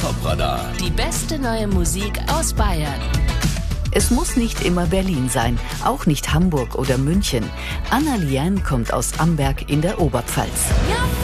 Top-Radar. Die beste neue Musik aus Bayern. Es muss nicht immer Berlin sein, auch nicht Hamburg oder München. Anna Liane kommt aus Amberg in der Oberpfalz. Ja.